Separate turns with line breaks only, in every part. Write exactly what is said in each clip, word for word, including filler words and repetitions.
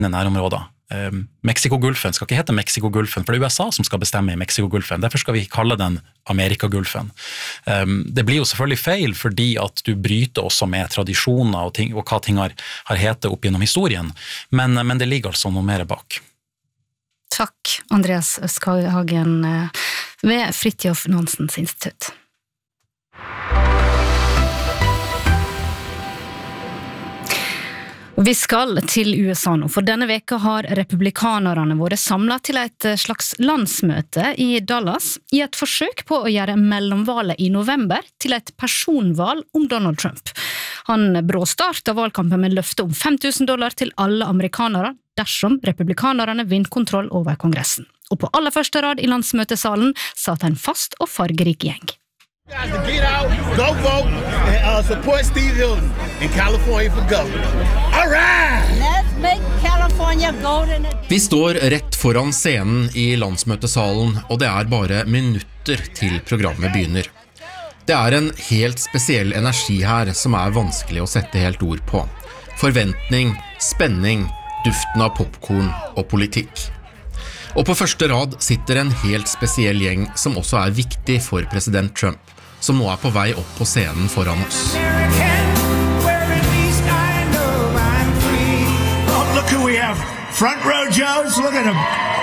nærområder. Um, Mexiko-gulfen skal ikke hete Mexiko-gulfen, for det er U S A som skal bestemme i Mexiko-gulfen. Derfor skal vi kalle den Amerika-gulfen. Um, det blir jo selvfølgelig feil, fordi at du bryter også med tradisjoner og, ting, og hva ting har, har hetet opp gjennom historien, men, men det ligger altså noe mer bak.
Takk, Andreas Østhagen ved Fridtjof Nansens institutt. Vi skal til U S A nå, for denne veka har republikanerne vært samlet til et slags landsmøte i Dallas i et forsøk på å gjøre mellomvalet i november til et personval om Donald Trump. Han bråstartet valgkampen med løfte om fem tusen dollar til alle amerikanere dersom republikanerne vinner kontroll over kongressen. Og på aller første rad i landsmøtesalen satt en fast og fargerik gjeng.
Get out, go vote, and uh, support Steve Hilton in California for governor. All right!
Let's make California golden again.
Vi står rett foran scenen i landsmøtesalen, og det er bare minutter til programmet begynner. Det er en helt spesiell energi her som er vanskelig å sette helt ord på. Forventning, spenning, duften av popcorn og politikk. Og på første rad sitter en helt spesiell gjeng som også er viktig for president Trump, som nå er på vei opp på scenen foran oss.
Oh, look who we have. Front row Joes, look at him.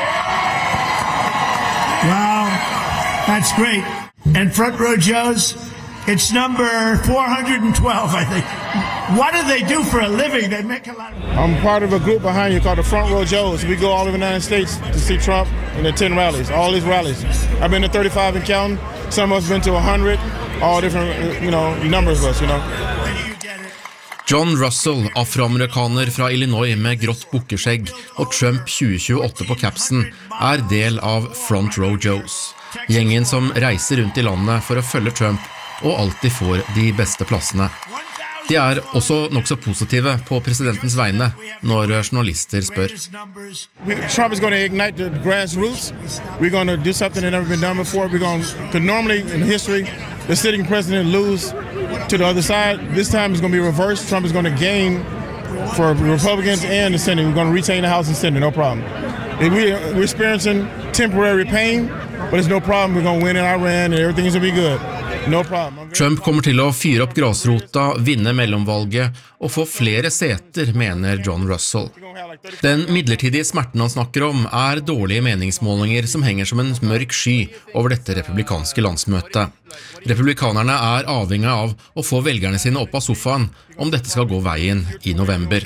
Wow, that's great. And front row Joes, it's number four hundred twelve, I think. What do they do for a living? They make a lot of...
I'm part of a group behind you called the Front Row Joes. We go all over the United States to see Trump in the ten rallies, all these rallies. I've been to thirty-five and counting. Some of us been to one hundred, all different, you know, numbers of us, you know.
John Russell, afroamerikaner fra Illinois med grått bukkeskjegg og Trump tjue tjueåtte på capsen, er del av Front Row Joes. Gjengen som reiser rundt i landet for å følge Trump og alltid får de beste plassene. De er også nok så positive på presidentens vegne når journalister spør.
Trump is going to ignite the grassroots. We're going to do something that never been done before. We're going to, normally in history, the sitting president lose to the other side. This time it's going to be reversed. Trump is going to gain for Republicans and the Senate. We're going to retain the House and Senate, no problem. We're experiencing temporary pain, but it's no problem. We're going to win in Iran and everything's going to be good. No problem.
Trump kommer til å fyre opp grasrota, vinne mellomvalget og få flere seter, mener John Russell. Den midlertidige smerten han snakker om er dårlige meningsmålinger som henger som en mørk sky over dette republikanske landsmøtet. Republikanerne er avhengig av å få velgerne sine opp av sofaen om dette skal gå veien i november.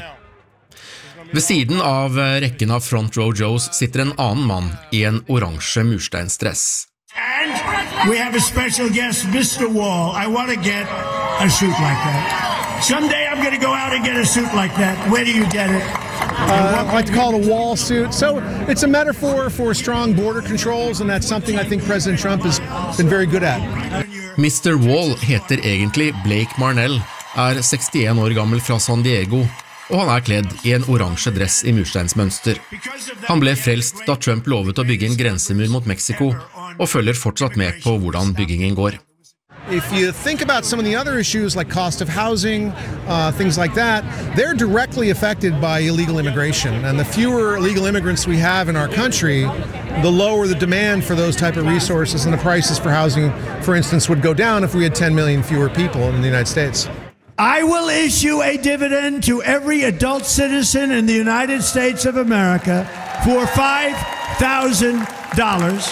Ved siden av rekken av Front Row Joes sitter en annen mann i en oransje mursteinsdress.
And we have a special guest, Mister Wall. I want to get a suit like that. Someday I'm going to go out and get a suit like that. Where do you get it?
Uh, I like to call it a wall suit. So it's a metaphor for strong border controls, and that's something I think President Trump has been very good at.
Mister Wall heter egentlig Blake Marnell, er sekstien år gammel fra San Diego, og han er kledd i en oransje dress i mursteinsmønster. Han ble frelst da Trump lovet å bygge en grensemur mot Mexico, og følger fortsatt med på hvordan byggingen går.
If you think about some of the other issues like cost of housing, uh, things like that, they're directly affected by illegal immigration. And the fewer illegal immigrants we have in our country, the lower the demand for those type of resources, and the prices for housing, for instance, would go down if we had ten million fewer people in the United States.
I will issue a dividend to every adult citizen in the United States of America for five thousand dollars.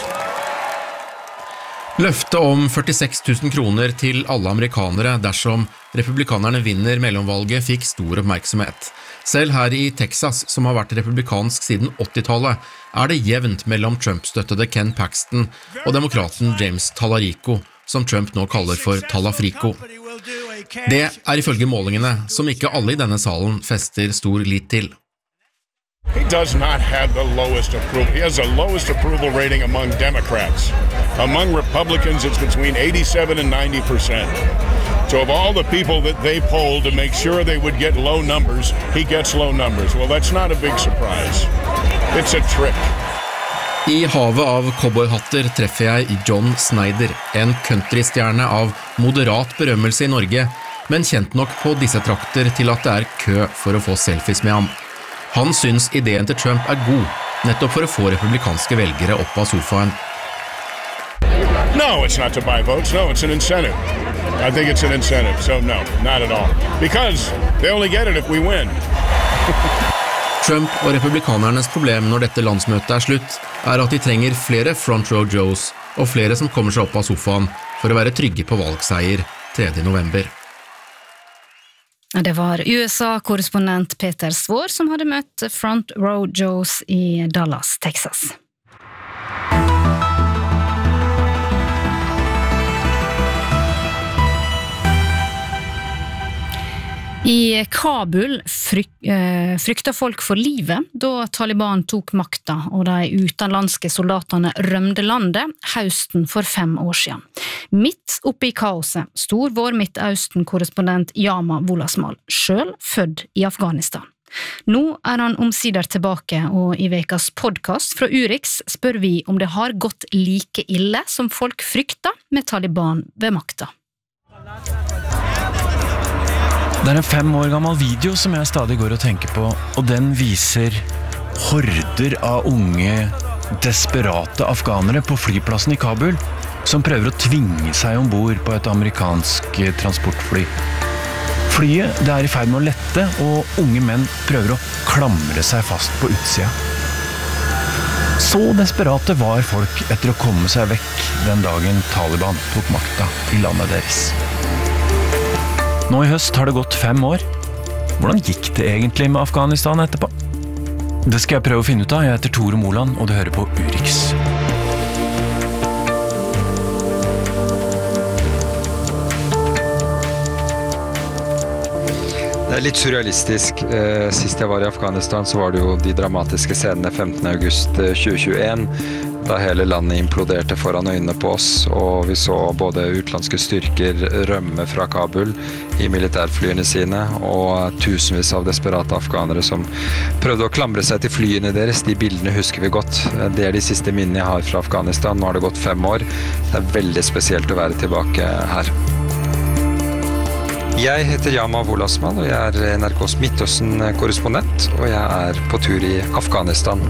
Løftet om førtiseks tusen kroner til alle amerikanere dersom republikanerne vinner mellomvalget fikk stor oppmerksomhet. Selv her i Texas, som har vært republikansk siden åttitallet, er det jevnt mellom Trump-støttede Ken Paxton og demokraten James Talarico, som Trump nå kaller for Talafrico. Det er ifølge målingene som ikke alle i denne salen fester stor lit til.
He does not have the lowest approval. He has the lowest approval rating among Democrats. Among Republicans, it's between eighty-seven and ninety percent. So of all the people that they polled to make sure they would get low numbers, he gets low numbers. Well, that's not a big surprise. It's a trick.
I havet av cowboyhatter treffer jeg John Snyder, en countrystjerne av moderat berømmelse i Norge, men kjent nok på disse trakter til at det er kø for å få selfies med ham. Han syns ideen til Trump er god, nettopp for å få republikanske velgere opp av sofaen.
No, it's not to buy votes. No, it's an incentive. I think it's an incentive. So no, not at all. Because they only get it if we win.
Trump og republikanernes problem når dette landsmøtet er slutt, er at de trenger flere front row Joes og flere som kommer seg opp av sofaen for å være trygge på valgseier tredje november.
Det var U S A-korrespondent Peter Svår som hadde møtt Front Row Joes i Dallas, Texas. I Kabul fryk, eh, frykta folk for livet da Taliban tok makta og de utenlandske soldatene rømde landet høsten for fem år siden. Midt oppe i kaoset stor vår Midtøsten-korrespondent Yama Wolasmal, selv født i Afghanistan. Nå er han omsider tilbake, og i vekas podcast fra Urix spør vi om det har gått like ille som folk frykta med Taliban ved makta.
Det er en fem år gammel video som jeg stadig går og tenker på, og den viser horder av unge, desperate afghanere på flyplassen i Kabul, som prøver å tvinge seg ombord på et amerikansk transportfly. Flyet det er i ferd med å lette, og unge menn prøver å klamre seg fast på utsida. Så desperate var folk etter å komme seg vekk den dagen Taliban tok makta i landet deres. Nå i høst har det gått fem år. Hvordan gikk det egentlig med Afghanistan etterpå? Det skal jeg prøve å finne ut av. Jeg heter Tore Moland, og du hører på Urix.
Det er litt surrealistisk. Sist jeg var i Afghanistan så var det jo de dramatiske scenene femtende august tjue tjueen, da hele landet imploderte foran øynene på oss, og vi så både utenlandske styrker rømme fra Kabul i militærflyene sine, og tusenvis av desperate afghanere som prøvde å klamre seg til flyene deres. De bildene husker vi godt. Det er de siste minnene jeg har fra Afghanistan. Nå har det gått fem år. Det er veldig spesielt å være tilbake her. Jeg heter Yama Wolasmal, og jeg er N R K's Midtøsten-korrespondent, og jeg er på tur i Afghanistan.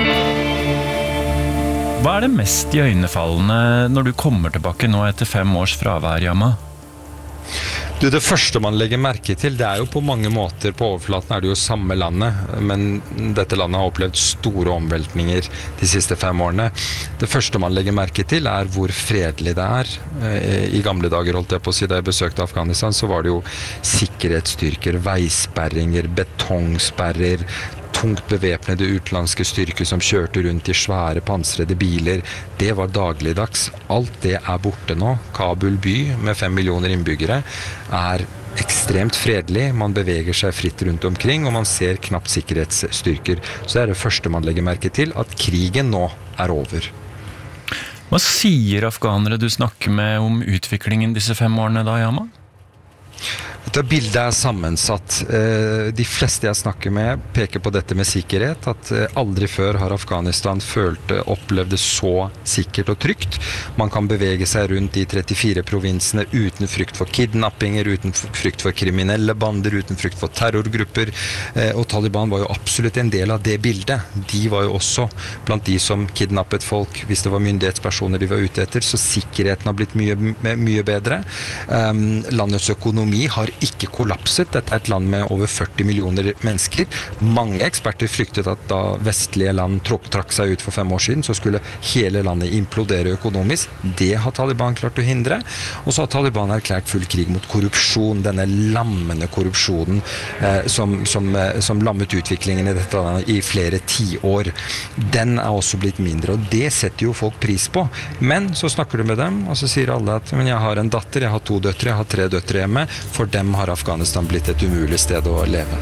Hva er det mest iøynefallende når du kommer tilbake nå etter fem års fravær, Yama?
Du, det første man legger merke til, det er jo på mange måter, på overflaten er det jo samme landet, men dette landet har opplevd store omveltninger de siste fem årene. Det første man legger merke til er hvor fredelig det er. I gamle dager, holdt jeg på å si, da jeg besøkte Afghanistan, så var det jo sikkerhetsstyrker, veisperringer, betongsperrer, tungt bevæpnede utenlandske styrker som kjørte rundt i svære pansrede biler. Det var dagligdags. Alt det er borte nå. Kabul by med fem millioner innbyggere er ekstremt fredelig. Man beveger seg fritt rundt omkring, og man ser knapt sikkerhetsstyrker. Så det er det første man legger merke til, at krigen nå er over.
Hva sier afghanere du snakker med om utviklingen disse fem årene da, Yama?
Dette bildet er sammensatt. De fleste jeg snakker med peker på dette med sikkerhet, at aldri før har Afghanistan følt, opplevd det så sikkert og trygt. Man kan bevege seg rundt de trettifire provinsene uten frykt for kidnappinger, uten frykt for kriminelle bander, uten frykt for terrorgrupper. Og Taliban var jo absolutt en del av det bildet. De var jo også blant de som kidnappet folk hvis det var myndighetspersoner de var ute etter, så sikkerheten har blitt mye, mye bedre. Landets økonomi har ikke kollapset. Dette er et land med over førti millioner mennesker. Mange eksperter fryktet at da vestlige land tråk, trakk seg ut for fem år siden, så skulle hele landet implodere økonomisk. Det har Taliban klart å hindre. Og så har Taliban erklært full krig mot korrupsjon, denne lammende korrupsjonen eh, som, som, eh, som lammet utviklingen i dette landet i flere tiår. Den er også blitt mindre, og det setter jo folk pris på. Men så snakker du med dem, og så sier alle at men jeg har en datter, jeg har to døtre, jeg har tre døtre hjemme. For dem har Afghanistan blitt et umulig sted å leve.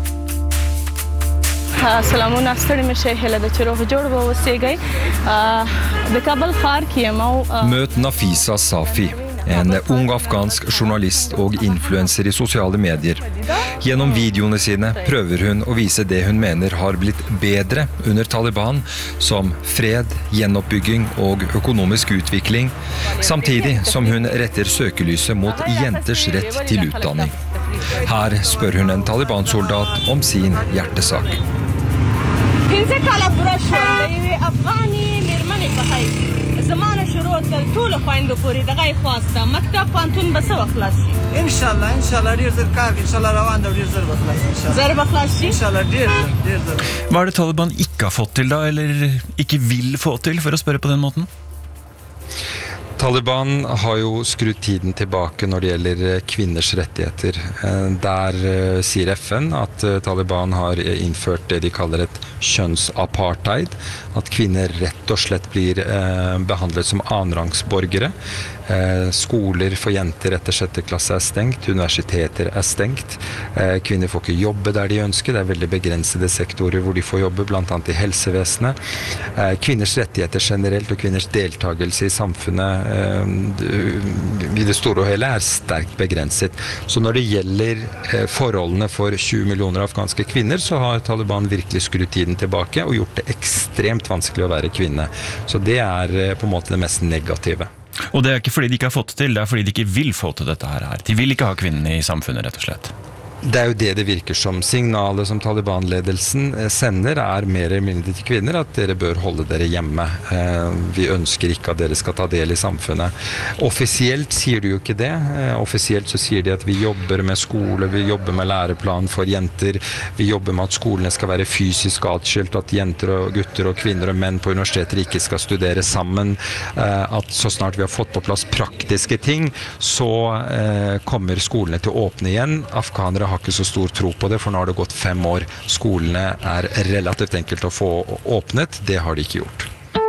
Møt Nafisa Safi, en ung afghansk journalist og influenser i sosiale medier. Gjennom videoene sine prøver hun å vise det hun mener har blitt bedre under Taliban, som fred, gjenoppbygging og økonomisk utvikling, samtidig som hun retter søkelyset mot jenters rett til utdanning. Her spør hun en Taliban-soldat om sin hjertesak.
ځکه لا پوره شول د یوې افغاني مېرمنې څخه زمانه شروع تر ټولو خویندو پورې دغه یې خواسته مکتب پوهنتون به څه وخت خلاص شي انشاءالله انشاءالله ډېر زر کار کوي انشاءالله روان ده ډېر زر به خلاص شي انشاءالله زر به خلاص شي انشاءالله ډېر زر ډېر زر
Hva er det Taliban ikke har fått til da, eller ikke vil få til, for å spørre på den måten?
Taliban har jo skrudd tiden tilbake når det gjelder kvinners rettigheter. Der sier F N at Taliban har innført det de kaller et kjønnsapartheid, at kvinner rett og slett blir behandlet som annenrangsborgere. Skoler for jenter etter sjette klasse er stengt, universiteter er stengt. Kvinner får ikke jobbe der de ønsker, det er veldig begrensede sektorer hvor de får jobbe, blant annet i helsevesenet. Kvinners rettigheter generelt og kvinners deltagelse i samfunnet i det store og hele er sterkt begrenset. Så når det gjelder forholdene for tjue millioner afghanske kvinner, så har Taliban virkelig skrudd tiden tilbake og gjort det ekstremt vanskelig å være kvinne. Så det er på en måte det mest negative.
Og det er ikke fordi de ikke har fått det til, det er fordi de ikke vil få til dette her. De vil ikke ha kvinnene i samfunnet, rett og slett.
Det er jo det det virker som. Signalet som Taliban-ledelsen sender er mer eller mindre til kvinner at dere bør holde dere hjemme. Vi ønsker ikke at dere skal ta del i samfunnet. Offisielt sier de jo ikke det. Offisielt så sier de at vi jobber med skole, vi jobber med læreplan for jenter, vi jobber med at skolene skal være fysisk atskilt, at jenter og gutter og kvinner og menn på universiteter ikke skal studere sammen, at så snart vi har fått på plass praktiske ting, så kommer skolene til å åpne igjen. Afghanere har ikke så stor tro på det, for nå har det gått fem år. Skolene er relativt enkelt å få åpnet, det har de ikke gjort.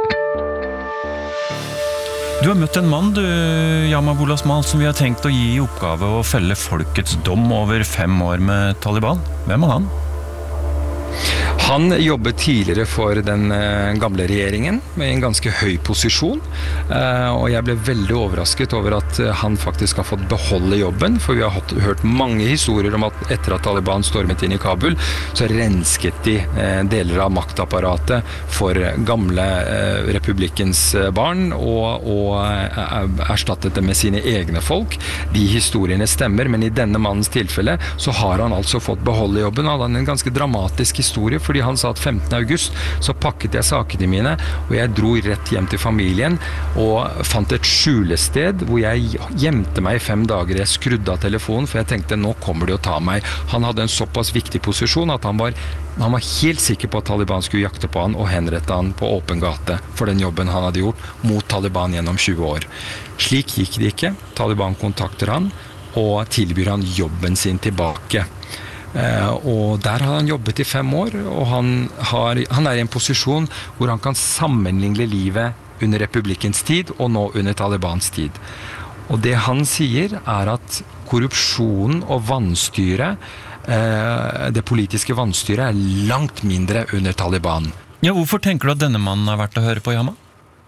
Du har møtt en mann, du, Yama Bolasmal, som vi har tenkt å gi i oppgave å felle folkets dom over fem år med Taliban. Hvem er han?
Han jobbet tidligere for den gamle regjeringen med en ganske høy posisjon, og jeg ble veldig overrasket over at han faktisk har fått beholde jobben, for vi har hørt mange historier om at etter at Taliban stormet inn i Kabul, så rensket de deler av maktapparatet for gamle republikkens barn og, og erstattet det med sine egne folk. De historiene stemmer, men i denne mannens tilfelle så har han altså fått beholde jobben, og han hadde en ganske dramatisk historie, fordi han sa at femtende august så pakket jeg sakene mine, og jeg dro rett hjem til familien og fant et skjulested hvor jeg gjemte meg i fem dager. Jeg skrudde av telefonen, for jeg tenkte nå kommer de å ta meg. Han hadde en såpass viktig posisjon at han var, han var helt sikker på at Taliban skulle jakte på han og henrette han på åpen gate for den jobben han hadde gjort mot Taliban gjennom tjue år. Slik gikk det ikke. Taliban kontakter han og tilbyr han jobben sin tilbake. Uh, og der har han jobbet i fem år, og han, har, han er i en posisjon hvor han kan sammenligne livet under republikkens tid og nå under Talibans tid. Og det han sier er at korrupsjonen og vannstyret, uh, det politiske vannstyret er langt mindre under Taliban.
Ja, hvorfor tenker du at denne mannen har vært å høre på, Yama?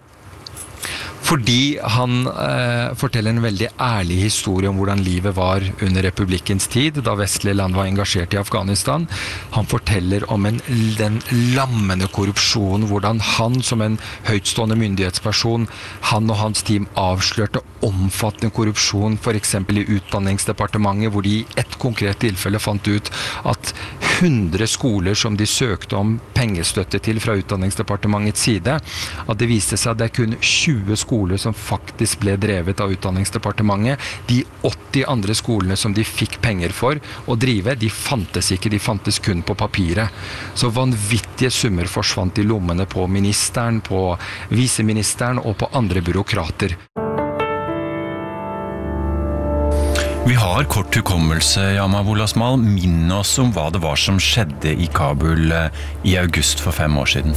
Fordi han eh, forteller en veldig ærlig historie om hvordan livet var under republikkens tid, da vestlige land var engasjert i Afghanistan. Han forteller om en, den lammende korrupsjonen, hvordan han som en høytstående myndighetsperson, han og hans team avslørte omfattende korrupsjon, for eksempel i Utdanningsdepartementet, hvor de i et konkret tilfelle fant ut at hundre skoler som de søkte om pengestøtte til fra Utdanningsdepartementets side, at det viste seg at det er kun tjue skoler som faktisk ble drevet av Utdanningsdepartementet. De åtti andre skolene som de fikk penger for å drive, de fantes ikke, de fantes kun på papiret. Så vanvittige summer forsvant i lommene på ministeren, på viseministeren og på andre byråkrater.
Vi har kort hukommelse, Yama Bolasmal. Minn oss om hva det var som skjedde i Kabul i august for fem år siden.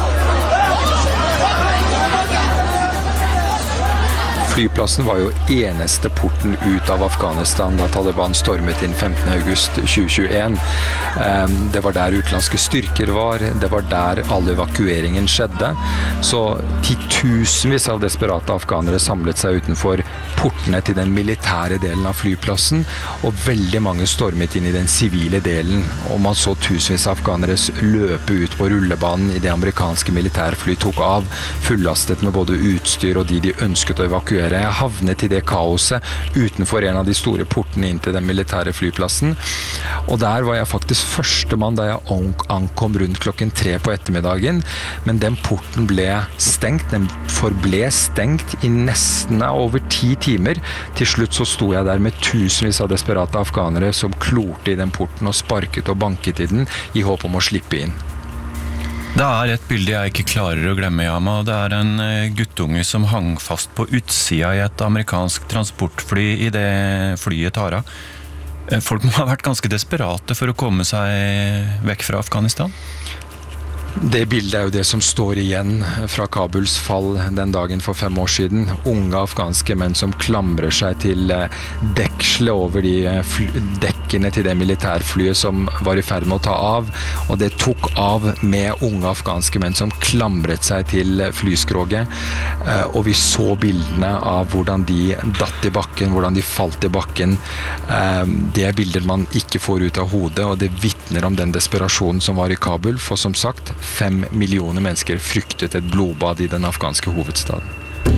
Flyplassen var jo eneste porten ut av Afghanistan da Taliban stormet inn femtende august tjue tjueen. Det var der utenlandske styrker var, det var der all evakueringen skjedde. Så titusenvis av desperate afghanere samlet seg utenfor portene til den militære delen av flyplassen, og veldig mange stormet inn i den sivile delen. Og man så tusenvis av afghanere løpe ut på rullebanen i det amerikanske militærfly tok av, fullastet med både utstyr og de de ønsket å evakuere
evakuere. Jeg havnet i det kaoset utenfor en av de store portene inn til den militære flyplassen. Og der var jeg faktisk førstemann da jeg ankom rundt klokken tre på ettermiddagen. Men den porten ble stengt, den forble stengt i nesten over ti timer. Til slutt så sto jeg der med tusenvis av desperate afghanere som klorte i den porten og sparket og banket i den i håp om å slippe inn.
Det er et bilde jeg ikke klarer å glemme, Yama. Det er en guttunge som hang fast på utsida i et amerikansk transportfly i det flyet tar av. Folk må ha vært ganske desperate for å komme seg vekk fra Afghanistan.
Det bildet er jo det som står igjen fra Kabuls fall den dagen for fem år siden. Unge afghanske menn som klamrer seg til dekslet over de dekkene til det militærflyet som var i ferd med å ta av. Og det tok av med unge afghanske menn som klamret seg til flyskroget. Og vi så bildene av hvordan de datt i bakken, hvordan de falt i bakken. Det er bilder man ikke får ut av hodet, og det vittner om den desperasjonen som var i Kabul. For som sagt, Fem millioner mennesker fryktet et blodbad i den afghanske hovedstaden.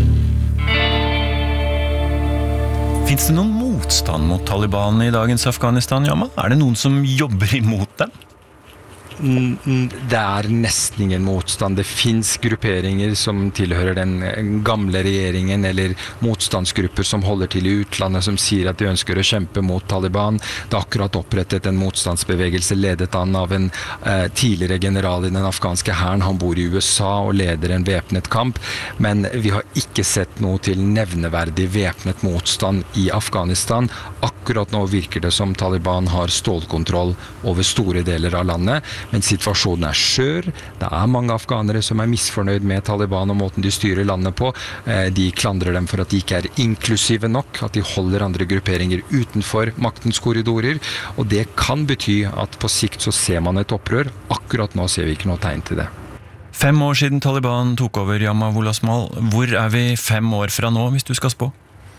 Finns det noen motstand mot Taliban i dagens Afghanistan, Yama? Er det noen som jobber imot dem?
Det er nesten ingen motstand. Det finns grupperinger som tilhører den gamle regjeringen, eller motstandsgrupper som holder til i utlandet, som sier at de ønsker å kjempe mot Taliban. Det er akkurat opprettet en motstandsbevegelse ledet an av en eh, tidligere general i den afghanske hæren. Han bor i U S A og leder en væpnet kamp, men vi har ikke sett noe til nevneverdig væpnet motstand i Afghanistan. Akkurat nå virker det som Taliban har stålkontroll over store deler av landet. Men situasjonen er skjør. Det er mange afghanere som er misfornøyd med Taliban og måten de styrer landet på. De klandrer dem for at de ikke er inklusive nok, at de holder andre grupperinger utenfor maktens korridorer. Og det kan bety at på sikt så ser man et opprør. Akkurat nå ser vi ikke noe tegn til det.
Fem år siden Taliban tok over Yama Wolasmal. Hvor er vi fem år fra nå, hvis du skal spå?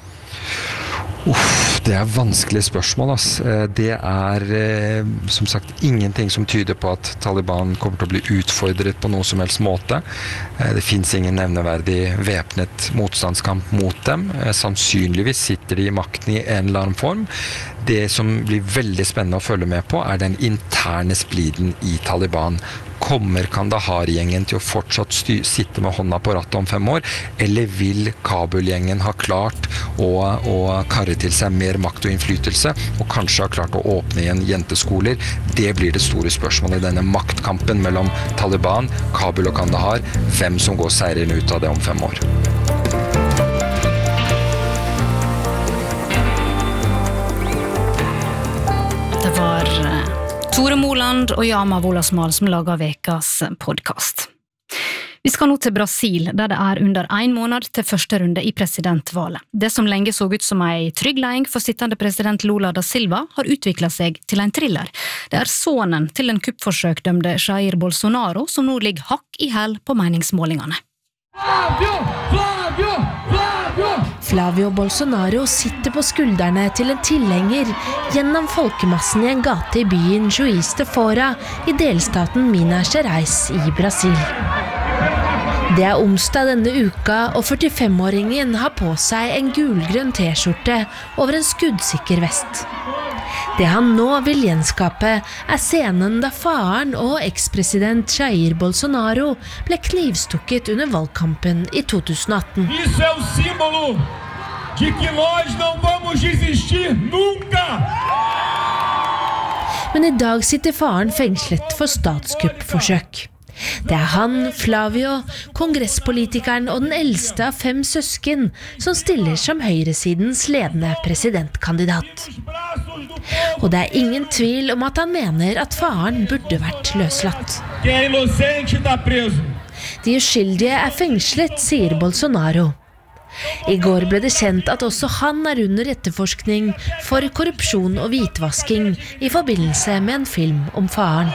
Uff, det er vanskelig spørsmål, ass. Det er som sagt ingenting som tyder på at Taliban kommer til å bli utfordret på noe som helst måte. Det finnes ingen nevneverdig væpnet motstandskamp mot dem. Sannsynligvis sitter de i makten i en eller annen form. Det som blir veldig spennende å følge med på er den interne spliden i Taliban. Kommer Kandahar-gjengen til å fortsatt styr, sitte med hånda på rattet om fem år, eller vil Kabul-gjengen ha klart å, å karre til seg mer makt og innflytelse, og kanskje ha klart å åpne igjen jenteskoler? Det blir det store spørsmålet i denne maktkampen mellom Taliban, Kabul og Kandahar. Hvem som går seirende ut av det om fem år.
Det var Tore Moland og Yama Wolasmal som lager vekas podcast. Vi skal nå til Brasil, der det er under en måned til første runde i presidentvalget. Det som lenge så ut som en trygg leding for sittende president Lula da Silva har utviklet seg til en thriller. Det er sonen til den kuppforsøkdømte Jair Bolsonaro som nå ligger hakk i hæl på meningsmålingene.
Flávio! Flávio! Flávio! Flávio Bolsonaro sitter på skuldrene til en tilhenger gjennom folkemassen i en gate i byen Juiz de Fora i delstaten Minas Gerais i Brasil. Det er onsdag denne uka, og førtifem-åringen har på seg en gulgrønn t-skjorte over en skuddsikker vest. Det han nå vil gjenskape er scenen da faren og ekspresident Jair Bolsonaro ble knivstukket under valgkampen i to tusen atten.
Isso é o símbolo de que nós não vamos desistir nunca!
Men i dag sitter faren fengslet for statskuppforsøk. Det er han, Flávio, kongresspolitikeren og den eldste av fem søsken, som stiller som høyresidens ledende presidentkandidat. Og det er ingen tvil om at han mener at faren burde vært løslatt. De uskyldige er fengslet, sier Bolsonaro. I går ble det kjent at også han er under etterforskning for korrupsjon og hvitvasking i forbindelse med en film om faren.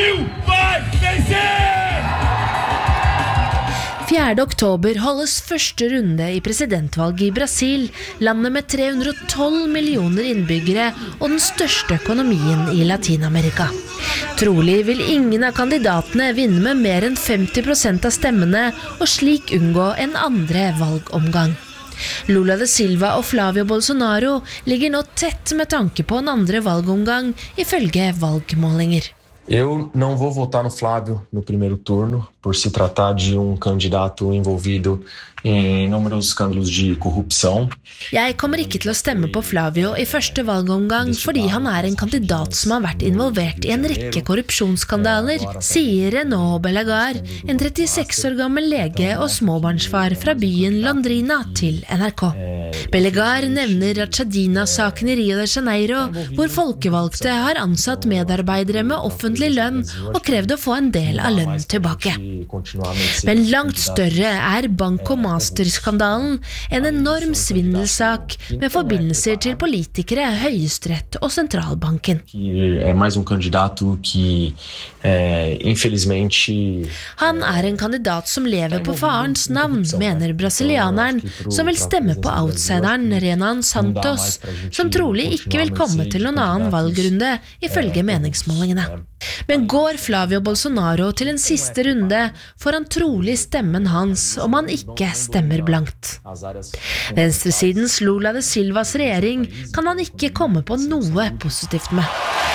fjerde oktober holdes første runde i presidentvalget i Brasil, landet med tre hundre og tolv millioner innbyggere og den største økonomien i Latinamerika. Trolig vil ingen av kandidatene vinne med mer enn femti prosent av stemmene og slik unngå en andre valgomgang. Lula da Silva og Flavio Bolsonaro ligger nå tett med tanke på en andre valgomgang, ifølge valgmålinger.
Eu não vou votar no Flávio no primeiro turno, por se tratar de um candidato envolvido em inúmeros escândalos de corrupção.
Jeg kommer ikke til å stemme på Flavio i første valgomgang fordi han er en kandidat som har vært involvert i en rekke korrupsjonsskandaler, sier Renaud Belegar, en trettiseks år gammel lege og småbarnsfar fra byen Londrina til N R K. Belegar nevner Rachadina-saken i Rio de Janeiro, hvor folkevalgte har ansatt medarbeidere med offentlig lønn og krevd å få en del av lønnen tilbake. Men langt større er bank- og masterskandalen, en enorm svindelsak med forbindelser til politikere, høyesterett og sentralbanken.
É mais um candidato que, é, infelizmente...
Han er en kandidat som lever på farens navn, mener brasilianeren, som vil stemme på outsideren Renan Santos, som trolig ikke vil komme til noen annen valgrunde, ifølge meningsmålingene. Men går Flavio Bolsonaro til en siste runde, får han trolig stemmen hans om han ikke stemmer blankt. Venstresidens Lula da Silvas regjering kan han ikke komme på noe positivt med.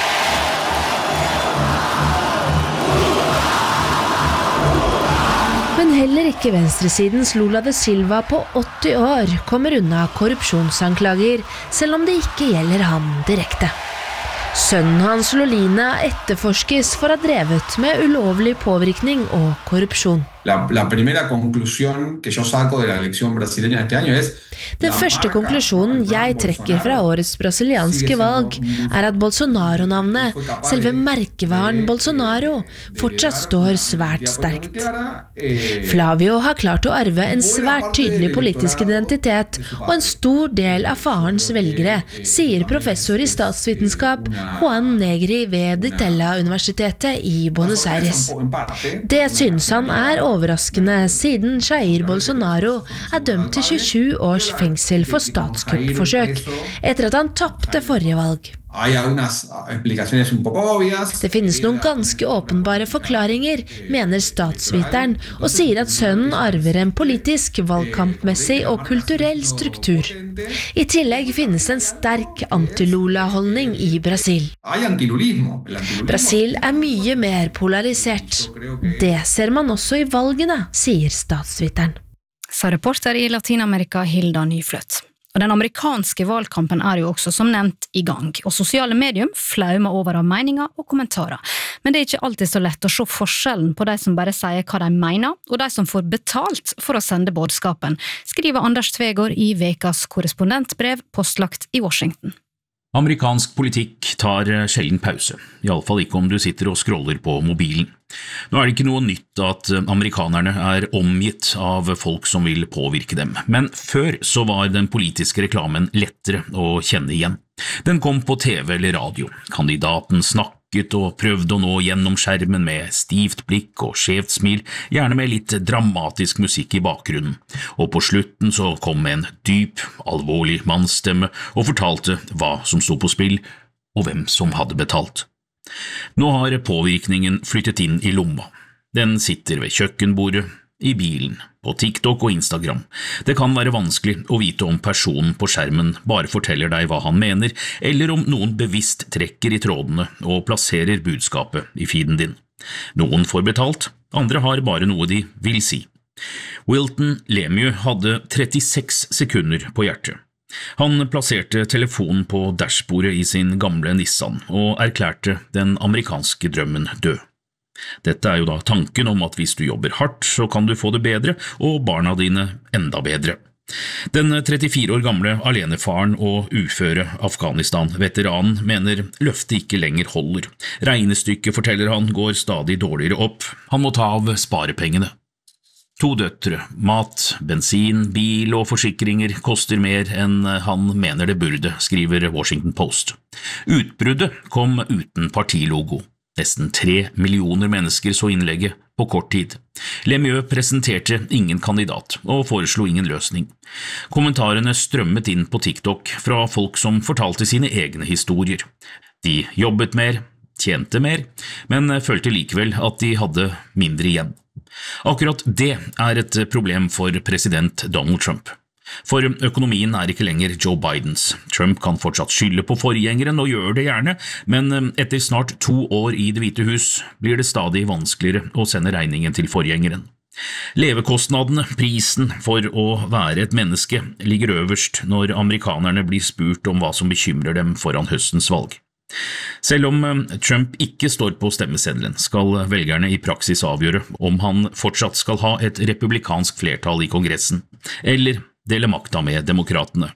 Men heller ikke venstresidens Lula da Silva på åtti år kommer unna korrupsjonsanklager, selv om det ikke gjelder ham direkte. Sønnen hans Lolina etterforskes for å ha drevet med ulovlig påvirkning og korrupsjon.
La, la primera conclusión que yo saco de la elección brasileña este año es
Den første konklusjonen jeg trekker fra årets brasilianske valg er at Bolsonaro-navnet, selve merkevaren Bolsonaro, fortsatt står svært sterkt. Flavio har klart å arve en svært tydelig politisk identitet og en stor del av farens velgere, sier professor i statsvitenskap Juan Negri ved Ditella-universitetet i Buenos Aires. Det synes han er overraskende, siden Jair Bolsonaro er dømt til tjuesju års fengsel for statskuppforsøk, etter at han tappte forrige valg. Det finnes noen ganske åpenbare forklaringer, mener statsviteren, og sier at sønnen arver en politisk, valgkampmessig og kulturell struktur. I tillegg finnes en sterk anti-Lula-holdning i Brasil. Brasil er mye mer polarisert. Det ser man også i valgene, sier statsviteren.
Sa reporter i Latinamerika Hilda Nyfløtt. Og den amerikanske valgkampen er jo også som nevnt i gang, og sosiale medium flaumer over av meninger og kommentarer. Men det er ikke alltid så lett å se forskjellen på de som bare sier hva de mener, og de som får betalt for å sende budskapen, skriver Anders Tvegård i Vekas korrespondentbrev postlagt i Washington.
Amerikansk politikk tar sjelden pause, i alle fall ikke om du sitter og scroller på mobilen. Nå er det ikke noe nytt at amerikanerne er omgitt av folk som vil påvirke dem, men før så var den politiske reklamen lettere å kjenne igjen. Den kom på T V eller radio, kandidaten snakket og prøvde å nå gjennom skjermen med stivt blikk og skjevt smil, gjerne med litt dramatisk musikk i bakgrunnen, og på slutten så kom en dyp, alvorlig mannsstemme og fortalte hva som sto på spill og hvem som hadde betalt. Nå har påvirkningen flyttet inn i lomma. Den sitter ved kjøkkenbordet, i bilen, på TikTok og Instagram. Det kan være vanskelig å vite om personen på skjermen bare forteller deg hva han mener, eller om noen bevisst trekker i trådene og plasserer budskapet i feeden din. Noen får betalt, andre har bare noe de vil si. Wilton Lemieux hadde trettiseks sekunder på hjertet. Han plasserte telefonen på dashbordet i sin gamle Nissan og erklærte den amerikanske drømmen død. Dette er jo da tanken om at hvis du jobber hardt, så kan du få det bedre, og barna dine enda bedre. Den trettifire år gamle alenefaren og uføre Afghanistan-veteranen mener løftet ikke lenger holder. Regnestykket, forteller han, går stadig dårligere opp. Han må ta av sparepengene. To døtre, mat, bensin, bil og forsikringer koster mer enn han mener det burde, skriver Washington Post. Utbruddet kom uten partilogo. Nesten tre millioner mennesker så innlegget på kort tid. Lemieux presenterte ingen kandidat og foreslo ingen løsning. Kommentarene strømmet inn på TikTok fra folk som fortalte sine egne historier. De jobbet mer, tjente mer, men følte likevel at de hadde mindre igjen. Akkurat det er et problem for president Donald Trump. For økonomien er ikke lenger Joe Bidens. Trump kan fortsatt skylde på forgjengeren og gjør det gjerne, men etter snart to år i Det hvite hus blir det stadig vanskeligere å sende regningen til forgjengeren. Levekostnadene, prisen for å være et menneske, ligger øverst når amerikanerne blir spurt om hva som bekymrer dem foran høstens valg. Selv om Trump ikke står på stemmeseddelen, skal velgerne i praksis avgjøre om han fortsatt skal ha et republikansk flertall i Kongressen, eller dele makta med demokratene.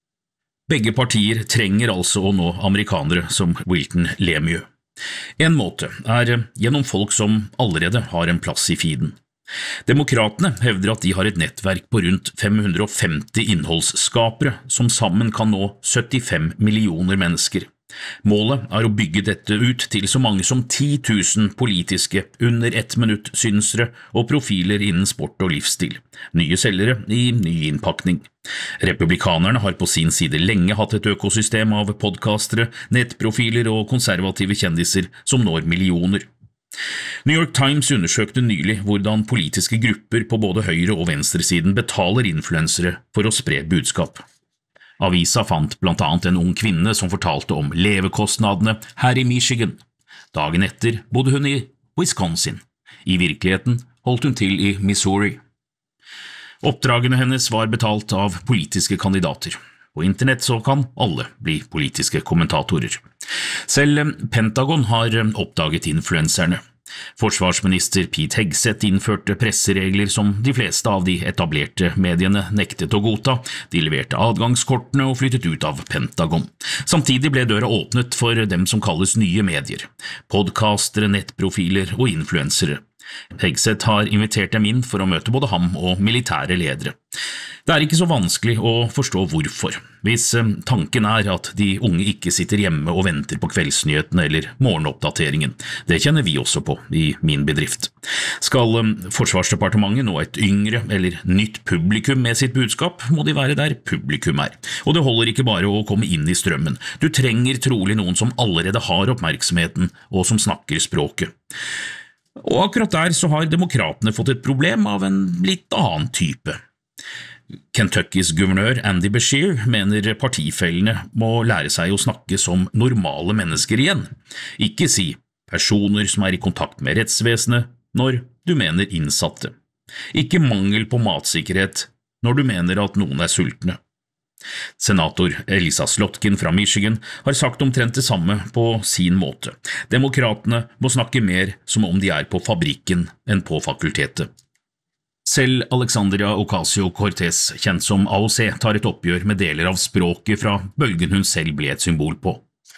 Begge partier trenger altså å nå amerikanere som Wilton Lemieux. En måte er gjennom folk som allerede har en plass i feeden. Demokratene hevder at de har et nettverk på rundt fem hundre og femti innholdsskapere som sammen kan nå syttifem millioner mennesker. Målet er å bygge dette ut til så mange som ti tusen politiske, under ett minutt synsere og profiler innen sport og livsstil. Nye selgere i ny innpakning. Republikanerne har på sin side lenge hatt et økosystem av podcastere, nettprofiler og konservative kjendiser som når millioner. New York Times undersøkte nylig hvordan politiske grupper på både høyre- og venstresiden betaler influensere for å spre budskap. Avisa fant blant annet en ung kvinne som fortalte om levekostnadene her i Michigan. Dagen etter bodde hun i Wisconsin. I virkeligheten holdt hun til i Missouri. Oppdragene hennes var betalt av politiske kandidater. På internett så kan alle bli politiske kommentatorer. Selv Pentagon har oppdaget influenserne. Forsvarsminister Pete Hegseth innførte presseregler som de fleste av de etablerte mediene nektet å godta. De leverte adgangskortene og flyttet ut av Pentagon. Samtidig ble døra åpnet for dem som kalles nye medier, podcastere, nettprofiler og influensere. Hegseth har invitert dem inn for å møte både ham og militære ledere. Det er ikke så vanskelig å forstå hvorfor, hvis tanken er at de unge ikke sitter hjemme og venter på kveldsnyhetene eller morgenoppdateringen. Det kjenner vi også på i min bedrift. Skal Forsvarsdepartementet nå et yngre eller nytt publikum med sitt budskap, må de være der publikum er. Og det holder ikke bare å komme inn i strømmen. Du trenger trolig noen som allerede har oppmerksomheten og som snakker språket. Og akkurat der så har demokratene fått et problem av en litt annen type. Kentuckys guvernør Andy Beshear mener partifellene må lære seg å snakke som normale mennesker igjen. Ikke si personer som er i kontakt med rettsvesenet når du mener innsatte. Ikke mangel på matsikkerhet når du mener at noen er sultne. Senator Elissa Slotkin fra Michigan har sagt omtrent det samme på sin måte. Demokratene må snakke mer som om de er på fabrikken enn på fakultetet. Selv Alexandria Ocasio-Cortez, kjent som A O C, tar et oppgjør med deler av språket fra bølgen hun selv ble et symbol på.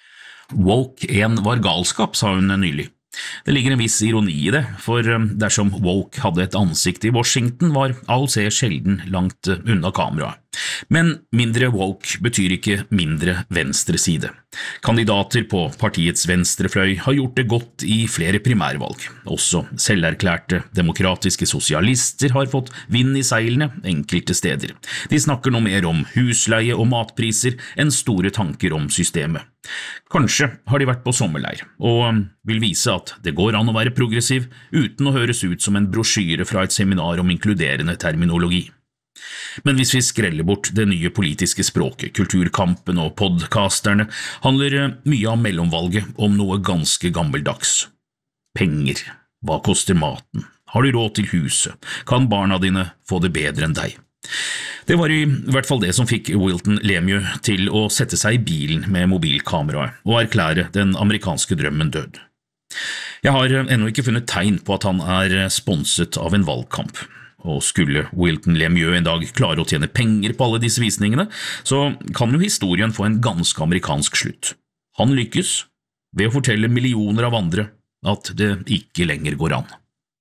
Woke en var galskap, sa hun nylig. Det ligger en viss ironi i det, for dersom woke hadde et ansikt i Washington, var A O C sjelden langt unna kameraet. Men mindre woke betyr ikke mindre venstre side. Kandidater på partiets venstrefløy har gjort det godt i flere primærvalg. Også selverklærte demokratiske sosialister har fått vind i seilene enkelte steder. De snakker nå mer om husleie og matpriser enn store tanker om systemet. Kanskje har de vært på sommerleir, og vil vise at det går an å være progressiv uten å høres ut som en brosjyre fra et seminar om inkluderende terminologi. Men hvis vi skreller bort det nye politiske språket, kulturkampen og podcasterne, handler mye av mellomvalget om noe ganske gammeldags. Penger. Hva koster maten? Har du råd til huset? Kan barna dine få det bedre enn deg? Det var i hvert fall det som fikk Wilton Lemieux til å sette seg i bilen med mobilkameraet og erklære den amerikanske drømmen død. Jeg har ennå ikke funnet tegn på at han er sponset av en valgkamp. Og skulle Wilton Lemieux en dag klare å tjene penger på alle disse visningene, så kan jo historien få en ganske amerikansk slutt. Han lykkes ved å fortelle millioner av andre at det ikke lenger går an.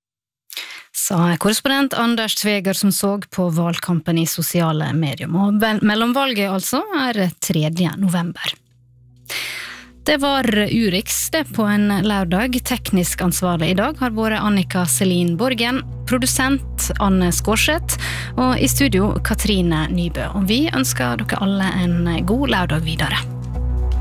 Sa korrespondent Anders Tveger som så på valgkampen i sosiale medier. Og mellomvalget altså er tredje november. Det var Urix det på en lørdag. Teknisk ansvarlig i dag har vært Annika Selin Borgen, produsent Anne Skårseth og i studio Katrine Nybø. Og vi ønsker dere alle en god lørdag videre.